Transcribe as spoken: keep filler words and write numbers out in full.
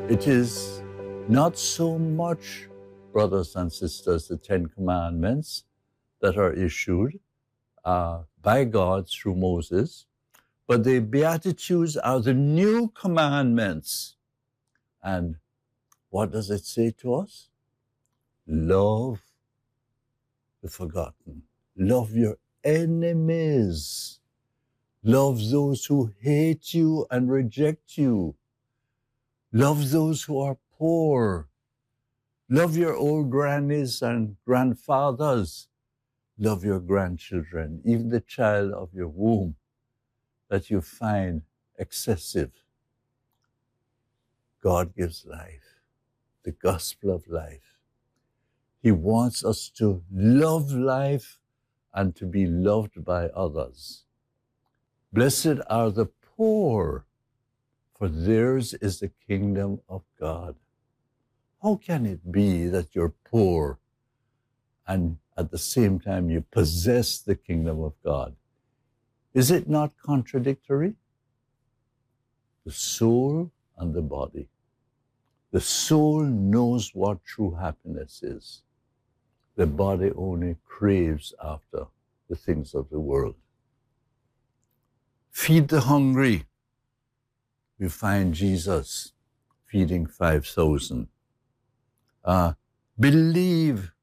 It is not so much, brothers and sisters, the Ten Commandments that are issued uh, by God through Moses, but the Beatitudes are the new commandments. And what does it say to us? Love the forgotten. Love your enemies. Love those who hate you and reject you. Love those who are poor. Love your old grannies and grandfathers. Love your grandchildren, even the child of your womb that you find excessive. God gives life, the gospel of life. He wants us to love life and to be loved by others. Blessed are the poor, for theirs is the kingdom of God. How can it be that you're poor and at the same time you possess the kingdom of God? Is it not contradictory? The soul and the body. The soul knows what true happiness is. The body only craves after the things of the world. Feed the hungry. We find Jesus feeding five thousand. Uh, believe